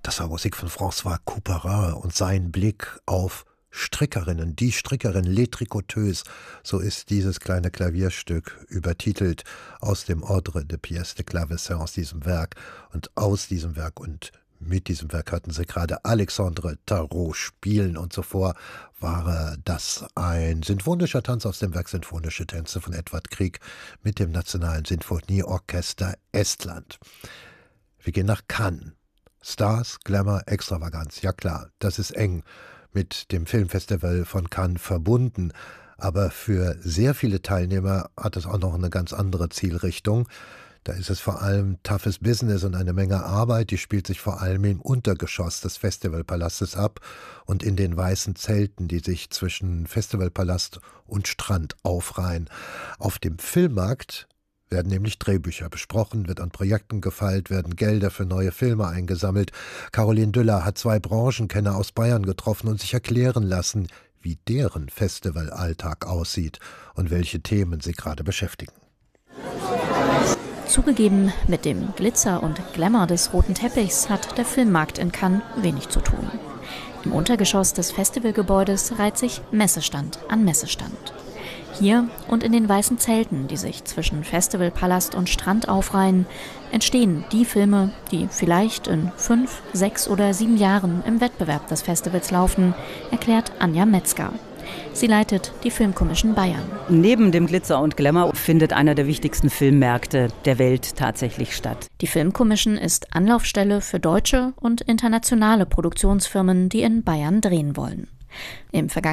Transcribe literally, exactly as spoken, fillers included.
Das war Musik von François Couperin und sein Blick auf Strickerinnen, die Strickerin, Les Tricoteuses, so ist dieses kleine Klavierstück übertitelt aus dem Ordre de Pièces de Clavecin, aus diesem Werk. Und aus diesem Werk und mit diesem Werk hatten sie gerade Alexandre Tarot spielen, und zuvor war das ein sinfonischer Tanz aus dem Werk Sinfonische Tänze von Edvard Grieg mit dem Nationalen Sinfonieorchester Estland. Wir gehen nach Cannes. Stars, Glamour, Extravaganz, ja klar, das ist eng mit dem Filmfestival von Cannes verbunden, aber für sehr viele Teilnehmer hat es auch noch eine ganz andere Zielrichtung. Da ist es vor allem toughes Business und eine Menge Arbeit, die spielt sich vor allem im Untergeschoss des Festivalpalastes ab und in den weißen Zelten, die sich zwischen Festivalpalast und Strand aufreihen. Auf dem Filmmarkt werden nämlich Drehbücher besprochen, wird an Projekten gefeilt, werden Gelder für neue Filme eingesammelt. Caroline Düller hat zwei Branchenkenner aus Bayern getroffen und sich erklären lassen, wie deren Festivalalltag aussieht und welche Themen sie gerade beschäftigen. Zugegeben, mit dem Glitzer und Glamour des roten Teppichs hat der Filmmarkt in Cannes wenig zu tun. Im Untergeschoss des Festivalgebäudes reiht sich Messestand an Messestand. Hier und in den weißen Zelten, die sich zwischen Festivalpalast und Strand aufreihen, entstehen die Filme, die vielleicht in fünf, sechs oder sieben Jahren im Wettbewerb des Festivals laufen, erklärt Anja Metzger. Sie leitet die Filmkommission Bayern. Neben dem Glitzer und Glamour findet einer der wichtigsten Filmmärkte der Welt tatsächlich statt. Die Filmkommission ist Anlaufstelle für deutsche und internationale Produktionsfirmen, die in Bayern drehen wollen. Im vergangenen